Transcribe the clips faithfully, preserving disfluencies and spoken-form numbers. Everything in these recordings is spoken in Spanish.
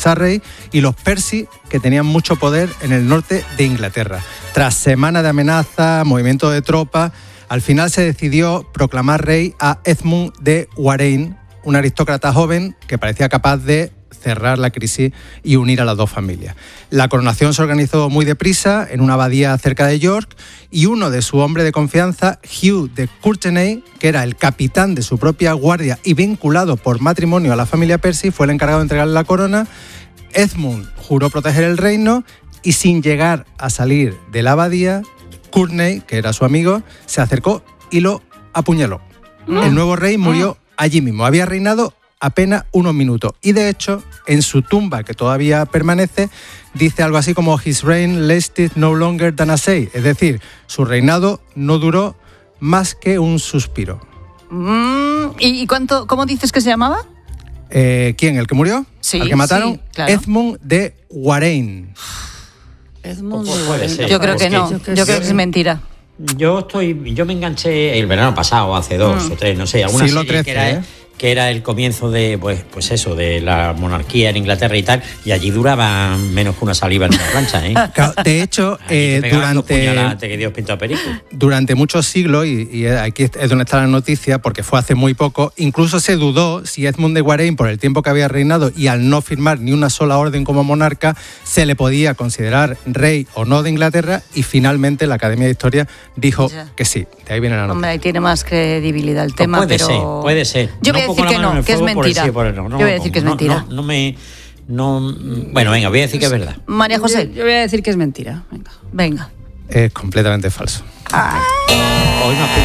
Surrey, y los Percy, que tenían mucho poder en el norte de Inglaterra. Tras semanas de amenazas, movimiento de tropas, al final se decidió proclamar rey a Edmund de Warenne, un aristócrata joven que parecía capaz de cerrar la crisis y unir a las dos familias. La coronación se organizó muy deprisa en una abadía cerca de York, y uno de sus hombres de confianza, Hugh de Courtenay, que era el capitán de su propia guardia y vinculado por matrimonio a la familia Percy, fue el encargado de entregarle la corona. Edmund juró proteger el reino y, sin llegar a salir de la abadía, Courtenay, que era su amigo, se acercó y lo apuñaló. Mm. El nuevo rey murió allí mismo. Había reinado apenas unos minutos. Y de hecho, en su tumba, que todavía permanece, dice algo así como "His reign lasted no longer than a sigh", es decir, su reinado no duró más que un suspiro. Mm, ¿Y cuánto, cómo dices que se llamaba? Eh, ¿Quién? ¿El que murió? Sí, ¿Al que mataron? Sí, claro. Edmund de Warenne. Edmund de Warenne. Yo creo que no, yo creo que es mentira. Yo estoy, yo me enganché el verano pasado, hace dos mm. o tres, no sé, alguna Siglo serie trece, que era, ¿eh? que era el comienzo de, pues, pues eso, de la monarquía en Inglaterra y tal, y allí duraba menos que una saliva en una plancha, ¿eh? De hecho, eh, durante, que Dios pintó a perico. durante muchos siglos, y, y aquí es donde está la noticia, porque fue hace muy poco, incluso se dudó si Edmund de Warenne, por el tiempo que había reinado y al no firmar ni una sola orden como monarca, se le podía considerar rey o no de Inglaterra, y finalmente la Academia de Historia dijo ya. que sí. De ahí viene la noticia. Hombre, ahí tiene más credibilidad el tema, no puede pero... ser, puede ser. Yo voy a decir que no, que es mentira. Yo voy a decir que es mentira. No, no me... No, bueno, venga, voy a decir que es verdad. María José. Yo, yo voy a decir que es mentira. Venga. Venga. Es completamente falso. Ah. Hoy me has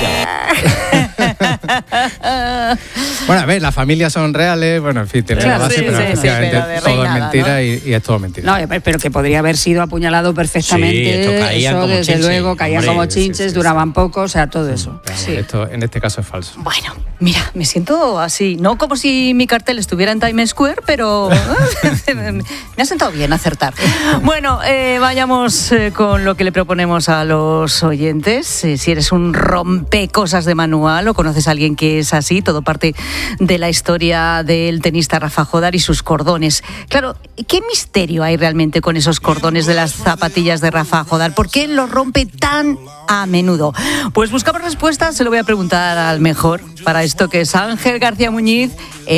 pillado. Bueno, a ver, las familias son reales, bueno, en fin, tiene claro, la base, sí, pero sí, efectivamente sí, pero todo reinada, es mentira, ¿no? y, y es todo mentira. No, pero que podría haber sido apuñalado perfectamente. Sí, esto caían eso, como desde chinches, luego, caían hombre, como sí, chinches, sí, sí, duraban poco, o sea, todo eso. Pero, sí. esto, en este caso es falso. Bueno, mira, me siento así, no como si mi cartel estuviera en Times Square, pero me ha sentado bien acertar. Bueno, eh, vayamos eh, con lo que le proponemos a los oyentes. Eh, si eres un rompecosas de manual o conoces a alguien que es así, todo parte de la historia del tenista Rafa Jodar y sus cordones. Claro, ¿qué misterio hay realmente con esos cordones de las zapatillas de Rafa Jodar? ¿Por qué los rompe tan a menudo? Pues buscamos respuestas, se lo voy a preguntar al mejor para esto, que es Ángel García Muñiz,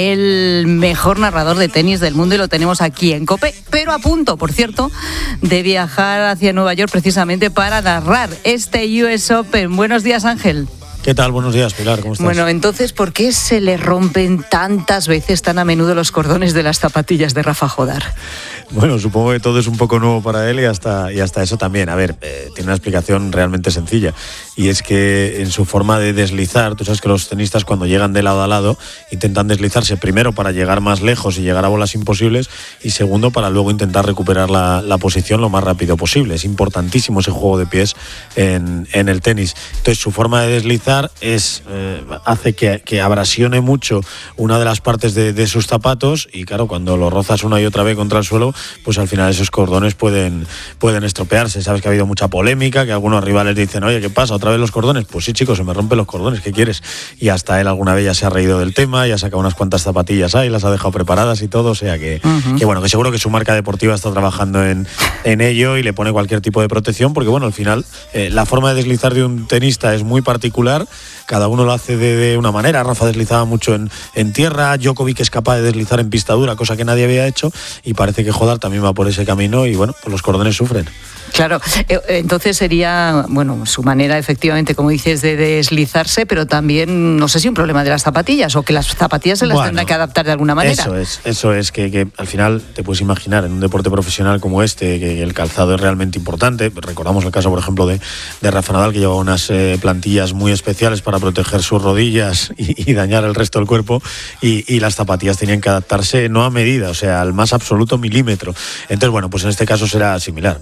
el mejor narrador de tenis del mundo, y lo tenemos aquí en COPE, pero a punto, por cierto, de viajar hacia Nueva York precisamente para narrar este U S Open. Buenos días, Ángel. ¿Qué tal? Buenos días, Pilar, ¿cómo estás? Bueno, entonces, ¿por qué se le rompen tantas veces, tan a menudo, los cordones de las zapatillas de Rafa Jodar? Bueno, supongo que todo es un poco nuevo para él y hasta, y hasta eso también. A ver, eh, tiene una explicación realmente sencilla, y es que en su forma de deslizar, tú sabes que los tenistas cuando llegan de lado a lado intentan deslizarse primero para llegar más lejos y llegar a bolas imposibles, y segundo para luego intentar recuperar la, la posición lo más rápido posible. Es importantísimo ese juego de pies en, en el tenis. Entonces su forma de deslizar es, eh, hace que, que abrasione mucho una de las partes de, de sus zapatos, y claro, cuando lo rozas una y otra vez contra el suelo, pues al final esos cordones pueden, pueden estropearse. Sabes que ha habido mucha polémica, que algunos rivales dicen, oye, ¿qué pasa? ¿Otra vez los cordones? Pues sí, chicos, se me rompen los cordones, ¿qué quieres? Y hasta él alguna vez ya se ha reído del tema, ya ha sacado unas cuantas zapatillas ahí, las ha dejado preparadas y todo, o sea que, uh-huh. que bueno, que seguro que su marca deportiva está trabajando en, en ello y le pone cualquier tipo de protección, porque bueno, al final eh, la forma de deslizar de un tenista es muy particular, cada uno lo hace de, de una manera. Rafa deslizaba mucho en, en tierra, Djokovic es capaz de deslizar en pista dura, cosa que nadie había hecho, y parece que Jodar también va por ese camino, y bueno, pues los cordones sufren. Claro, entonces sería, bueno, su manera efectivamente, como dices, de deslizarse, pero también, no sé si un problema de las zapatillas, o que las zapatillas se las bueno, tendrán que adaptar de alguna manera. Eso es, eso es que, que al final te puedes imaginar en un deporte profesional como este, que el calzado es realmente importante. Recordamos el caso, por ejemplo, de, de Rafa Nadal, que llevaba unas eh, plantillas muy especiales para proteger sus rodillas y, y dañar el resto del cuerpo, y, y las zapatillas tenían que adaptarse no a medida, o sea, al más absoluto milímetro. Entonces, bueno, pues en este caso será similar. Adidas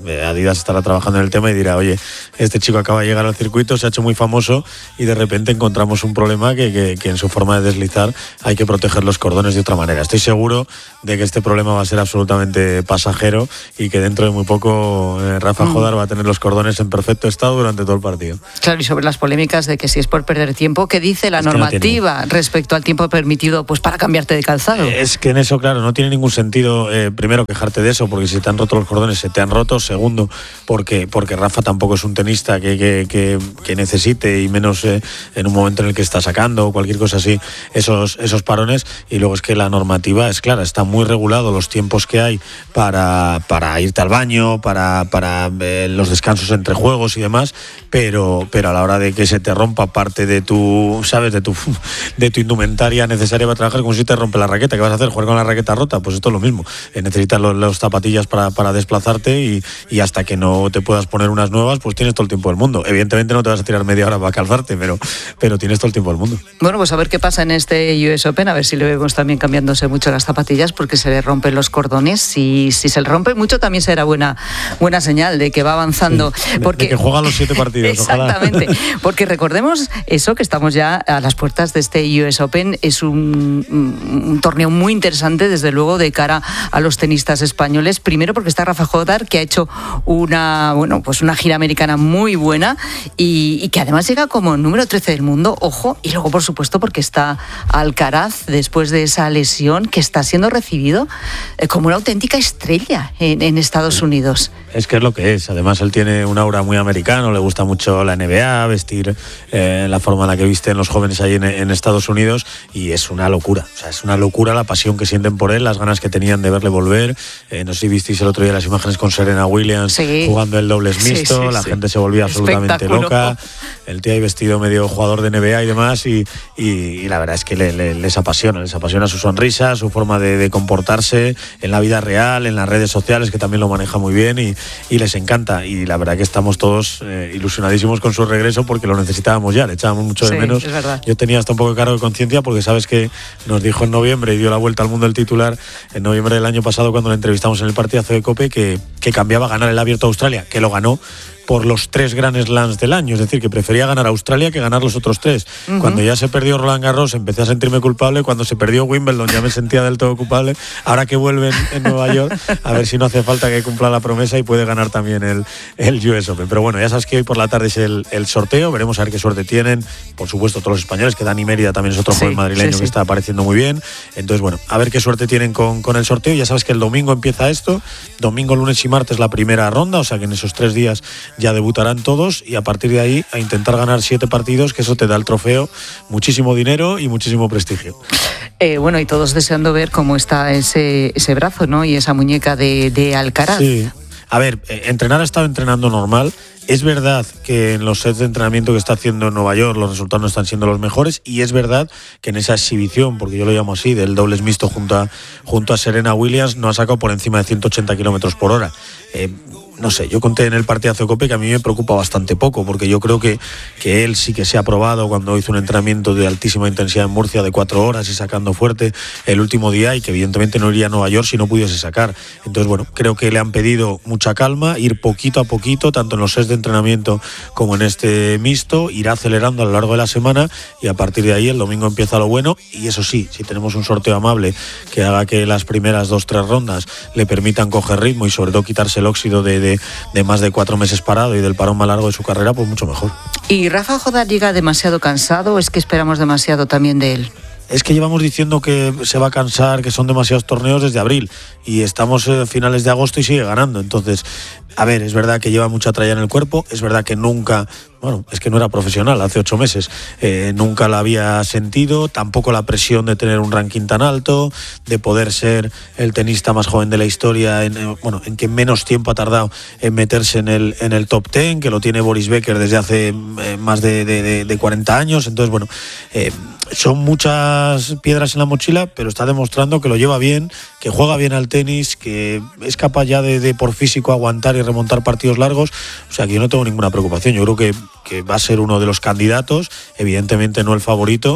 Adidas estará trabajando en el tema y dirá, oye, este chico acaba de llegar al circuito, se ha hecho muy famoso y de repente encontramos un problema que, que, que en su forma de deslizar hay que proteger los cordones de otra manera. Estoy seguro de que este problema va a ser absolutamente pasajero y que dentro de muy poco eh, Rafa mm. Jodar va a tener los cordones en perfecto estado durante todo el partido. Claro, y sobre las polémicas de que si es por perder tiempo, ¿qué dice la es normativa no respecto al tiempo permitido pues para cambiarte de calzado? Es que en eso, claro, no tiene ningún sentido, eh, primero, quejarte de eso, porque si te han roto los cordones, se te han roto. Segundo, porque, porque Rafa tampoco es un tenista que, que, que, que necesite, y menos eh, en un momento en el que está sacando o cualquier cosa así, esos, esos parones. Y luego es que la normativa es clara, está muy regulado los tiempos que hay para, para irte al baño, para, para eh, los descansos entre juegos y demás, pero, pero a la hora de que se te rompa parte de tu, ¿sabes?, de tu, de tu indumentaria necesaria para trabajar, como si te rompe la raqueta. ¿Qué vas a hacer? ¿Jugar con la raqueta rota? Pues esto es lo mismo. Eh, necesitas los, los zapatillas para, para desplazarte y, y hasta que no te puedas poner unas nuevas, pues tienes todo el tiempo del mundo. Evidentemente no te vas a tirar media hora para calzarte, pero, pero tienes todo el tiempo del mundo. Bueno, pues a ver qué pasa en este U S Open, a ver si le vemos también cambiándose mucho las zapatillas, porque se le rompen los cordones, y si se le rompe mucho también será buena, buena señal de que va avanzando. Sí, porque... de que juega los siete partidos. Exactamente, ojalá. Porque recordemos eso, que estamos ya a las puertas de este U S Open. Es un, un torneo muy interesante, desde luego, de cara a los tenistas españoles. Primero porque está Rafa Jodar, que ha hecho una, bueno, pues una gira americana muy buena y, y que además llega como número trece del mundo, ojo. Y luego, por supuesto, porque está Alcaraz, después de esa lesión, que está siendo recibido eh, como una auténtica estrella en, en Estados Unidos. Es que es lo que es. Además, él tiene un aura muy americano, le gusta mucho la N B A, vestir eh, la forma en la que visten los jóvenes ahí en, en Estados Unidos, y es una locura. O sea, es una locura la pasión que sienten por él, las ganas que tenían de verle volver. Eh, no sé si visteis el otro día las imágenes con Serena Williams, sí, jugando el dobles mixto, sí, sí, la sí. gente se volvía absolutamente loca. El tío ahí vestido medio jugador de N B A y demás, y, y, y la verdad es que le, le, les apasiona, les apasiona su sonrisa, su forma de, de comportarse en la vida real, en las redes sociales, que también lo maneja muy bien, y, y les encanta. Y la verdad que estamos todos eh, ilusionadísimos con su regreso, porque lo necesitábamos ya, le echábamos mucho de sí, menos. Yo tenía hasta un poco de cargo de conciencia, porque sabes que nos dijo en noviembre, y dio la vuelta al mundo el titular en noviembre del año pasado, cuando lo entrevistamos en el partidazo de COPE, que, que cambiaba a ganar el Abierto de Australia, que lo ganó por los tres Grand Slams del año, es decir, que prefería ganar a Australia que ganar los otros tres. Uh-huh. Cuando ya se perdió Roland Garros empecé a sentirme culpable, cuando se perdió Wimbledon ya me sentía del todo culpable. Ahora que vuelven en Nueva York, a ver si no hace falta que cumpla la promesa y puede ganar también el, el U S Open. Pero bueno, ya sabes que hoy por la tarde es el, el sorteo, veremos a ver qué suerte tienen, por supuesto todos los españoles, que Dani Mérida también es otro sí, joven madrileño sí, sí. que está apareciendo muy bien. Entonces bueno, a ver qué suerte tienen con, con el sorteo. Ya sabes que el domingo empieza esto, domingo, lunes y martes la primera ronda, o sea que en esos tres días ya debutarán todos, y a partir de ahí a intentar ganar siete partidos, que eso te da el trofeo, muchísimo dinero y muchísimo prestigio. Eh, bueno, y todos deseando ver cómo está ese, ese brazo, ¿no? Y esa muñeca de, de Alcaraz. Sí. A ver, eh, entrenar ha estado entrenando normal. Es verdad que en los sets de entrenamiento que está haciendo en Nueva York los resultados no están siendo los mejores, y es verdad que en esa exhibición, porque yo lo llamo así, del dobles mixto junto a, junto a Serena Williams, no ha sacado por encima de ciento ochenta kilómetros por hora. Eh, no sé, yo conté en el partidazo de COPE que a mí me preocupa bastante poco, porque yo creo que, que él sí que se ha probado cuando hizo un entrenamiento de altísima intensidad en Murcia de cuatro horas y sacando fuerte el último día, y que evidentemente no iría a Nueva York si no pudiese sacar. Entonces bueno, creo que le han pedido mucha calma, ir poquito a poquito, tanto en los sets de entrenamiento como en este mixto, irá acelerando a lo largo de la semana, y a partir de ahí el domingo empieza lo bueno. Y eso sí, si tenemos un sorteo amable que haga que las primeras dos, tres rondas le permitan coger ritmo y sobre todo quitarse el óxido de, de, de más de cuatro meses parado y del parón más largo de su carrera, pues mucho mejor. ¿Y Rafa Jodar llega demasiado cansado o es que esperamos demasiado también de él? Es que llevamos diciendo que se va a cansar, que son demasiados torneos desde abril, y estamos a finales de agosto y sigue ganando. Entonces, a ver, es verdad que lleva mucha tralla en el cuerpo, es verdad que nunca, bueno, es que no era profesional hace ocho meses, eh, nunca la había sentido, tampoco la presión de tener un ranking tan alto, de poder ser el tenista más joven de la historia, en, bueno, en que menos tiempo ha tardado en meterse en el, en el top ten, que lo tiene Boris Becker desde hace eh, más de, de, de cuarenta años. Entonces, bueno, eh, son muchas piedras en la mochila, pero está demostrando que lo lleva bien, que juega bien al tenis, que es capaz ya de, de por físico aguantar y remontar partidos largos. O sea que yo no tengo ninguna preocupación. Yo creo que, que va a ser uno de los candidatos, evidentemente no el favorito,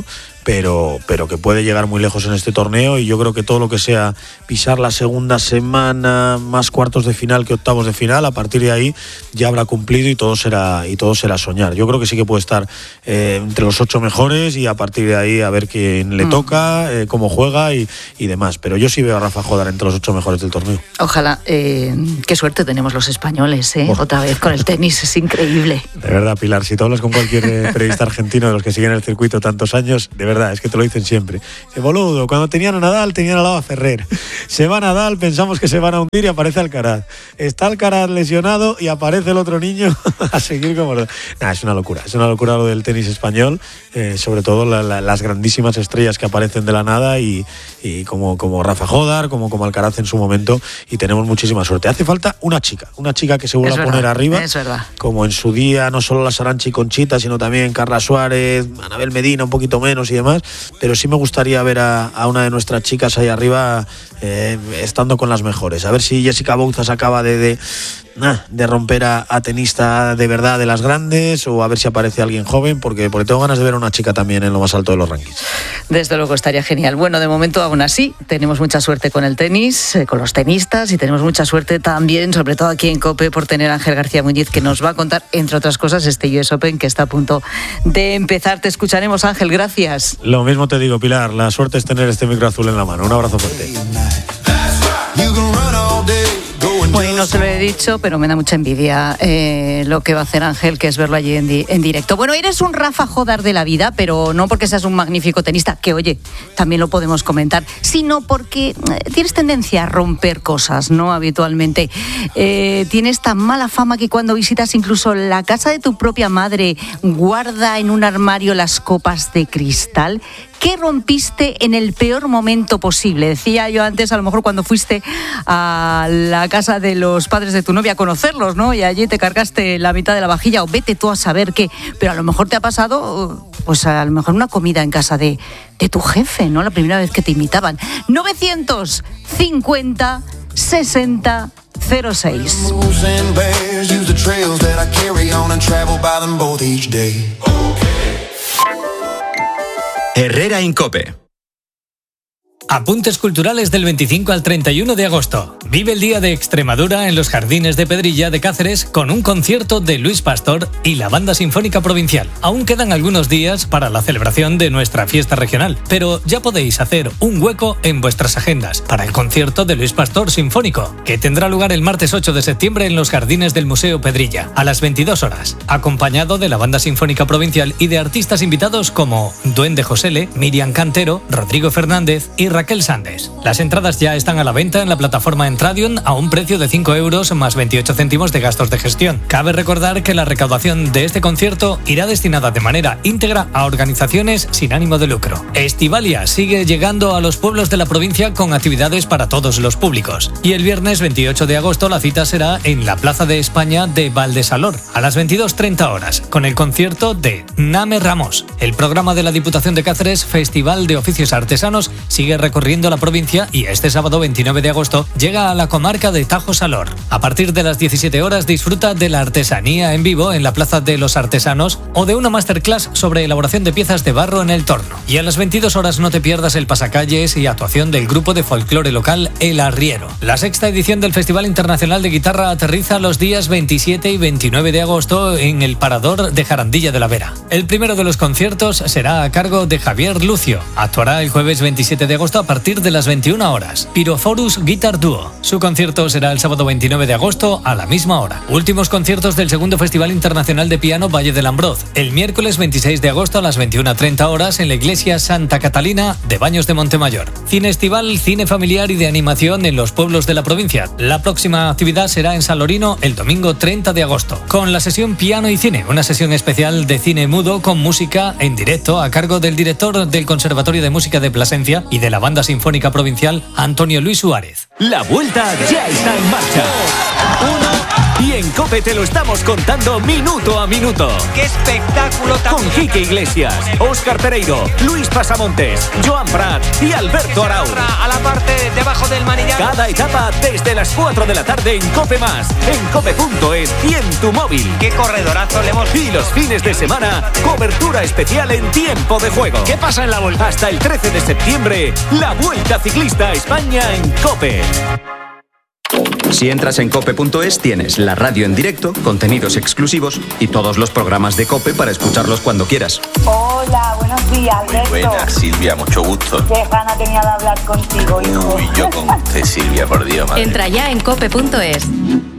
pero, pero que puede llegar muy lejos en este torneo, y yo creo que todo lo que sea pisar la segunda semana, más cuartos de final que octavos de final, a partir de ahí ya habrá cumplido y todo será, y todo será soñar. Yo creo que sí que puede estar eh, entre los ocho mejores, y a partir de ahí a ver quién le toca, eh, cómo juega y, y demás. Pero yo sí veo a Rafa Jodar entre los ocho mejores del torneo. Ojalá. Eh, qué suerte tenemos los españoles, ¿eh? Oh. Otra vez con el tenis, es increíble. De verdad, Pilar, si tú hablas con cualquier eh, periodista argentino de los que siguen el circuito tantos años, de verdad, es que te lo dicen siempre. Dice, boludo, cuando tenían a Nadal, tenían al lado a Ferrer. Se va Nadal, pensamos que se van a hundir y aparece Alcaraz. Está Alcaraz lesionado y aparece el otro niño a seguir como... Nah, es una locura, es una locura lo del tenis español, eh, sobre todo la, la, las grandísimas estrellas que aparecen de la nada, y, y como, como Rafa Jodar, como, como Alcaraz en su momento, y tenemos muchísima suerte. Hace falta una chica, una chica que se vuelva Es a verdad, poner arriba, es verdad. como en su día, no solo la Saranchi Conchita, sino también Carla Suárez, Anabel Medina, un poquito menos y demás, pero sí me gustaría ver a, a una de nuestras chicas ahí arriba eh, estando con las mejores. A ver si Jessica Bouzas acaba de... de Nah, de romper a, a tenista de verdad de las grandes, o a ver si aparece alguien joven, porque, porque tengo ganas de ver a una chica también en lo más alto de los rankings. Desde luego estaría genial. Bueno, de momento aún así tenemos mucha suerte con el tenis, eh, con los tenistas, y tenemos mucha suerte también, sobre todo aquí en COPE, por tener a Ángel García Muñiz, que nos va a contar, entre otras cosas, este U S Open que está a punto de empezar. Te escucharemos, Ángel, gracias. Lo mismo te digo, Pilar, la suerte es tener este micro azul en la mano. Un abrazo fuerte. Bueno, no se lo he dicho, pero me da mucha envidia eh, lo que va a hacer Ángel, que es verlo allí en, di- en directo. Bueno, eres un Rafa Jodar de la vida, pero no porque seas un magnífico tenista, que oye, también lo podemos comentar, sino porque eh, tienes tendencia a romper cosas, ¿no? Habitualmente. Eh, tienes tan mala fama que cuando visitas incluso la casa de tu propia madre, guarda en un armario las copas de cristal. ¿Qué rompiste en el peor momento posible? Decía yo antes, a lo mejor cuando fuiste a la casa de los padres de tu novia a conocerlos, ¿no? Y allí te cargaste la mitad de la vajilla, o vete tú a saber qué. Pero a lo mejor te ha pasado, pues a lo mejor una comida en casa de, de tu jefe, ¿no? La primera vez que te invitaban. novecientos cincuenta sesenta cero seis. Herrera en COPE. Apuntes culturales del veinticinco al treinta y uno de agosto. Vive el Día de Extremadura en los Jardines de Pedrilla de Cáceres con un concierto de Luis Pastor y la Banda Sinfónica Provincial. Aún quedan algunos días para la celebración de nuestra fiesta regional, pero ya podéis hacer un hueco en vuestras agendas para el concierto de Luis Pastor Sinfónico, que tendrá lugar el martes ocho de septiembre en los Jardines del Museo Pedrilla, a las veintidós horas, acompañado de la Banda Sinfónica Provincial y de artistas invitados como Duende Josele, Miriam Cantero, Rodrigo Fernández y Raquel Sandes. Las entradas ya están a la venta en la plataforma Entradion a un precio de cinco euros más veintiocho céntimos de gastos de gestión. Cabe recordar que la recaudación de este concierto irá destinada de manera íntegra a organizaciones sin ánimo de lucro. Estivalia sigue llegando a los pueblos de la provincia con actividades para todos los públicos. Y el viernes veintiocho de agosto la cita será en la Plaza de España de Valdesalor a las veintidós treinta horas con el concierto de Name Ramos. El programa de la Diputación de Cáceres, Festival de Oficios Artesanos, sigue recorriendo la provincia y este sábado veintinueve de agosto llega a la comarca de Tajo Salor. A partir de las diecisiete horas disfruta de la artesanía en vivo en la Plaza de los Artesanos o de una masterclass sobre elaboración de piezas de barro en el torno. Y a las veintidós horas no te pierdas el pasacalles y actuación del grupo de folclore local El Arriero. La sexta edición del Festival Internacional de Guitarra aterriza los días veintisiete y veintinueve de agosto en el Parador de Jarandilla de la Vera. El primero de los conciertos será a cargo de Javier Lucio. Actuará el jueves veintisiete de agosto a partir de las veintiuna horas. Pyrophorus Guitar Duo. Su concierto será el sábado veintinueve de agosto a la misma hora. Últimos conciertos del segundo Festival Internacional de Piano Valle del Ambroz. El miércoles veintiséis de agosto a las veintiuna treinta horas en la iglesia Santa Catalina de Baños de Montemayor. Cine estival, cine familiar y de animación en los pueblos de la provincia. La próxima actividad será en Salorino el domingo treinta de agosto, con la sesión Piano y Cine, una sesión especial de cine mudo con música en directo a cargo del director del Conservatorio de Música de Plasencia y de la Banda Sinfónica Provincial, Antonio Luis Suárez. La vuelta ya está en marcha. Uno, y en COPE te lo estamos contando minuto a minuto. ¡Qué espectáculo tan... Con Quique Iglesias, Óscar Pereiro, Luis Pasamontes, Joan Prat y Alberto Arau. A la parte de abajo. debajo del manillar. Cada etapa desde las cuatro de la tarde en COPE Más, en cope punto es y en tu móvil. ¡Qué corredorazo le hemos... Y los fines de semana, cobertura especial en tiempo de juego. ¿Qué pasa en la vuelta? Hasta el trece de septiembre, la Vuelta Ciclista a España en COPE. Si entras en cope punto es tienes la radio en directo, contenidos exclusivos y todos los programas de COPE para escucharlos cuando quieras. Hola, buenos días, Alberto. Muy buenas, Silvia, mucho gusto. Qué gana tenía de hablar contigo, hijo. Uy, yo con usted, Silvia, por Dios, madre. Entra ya en cope punto es.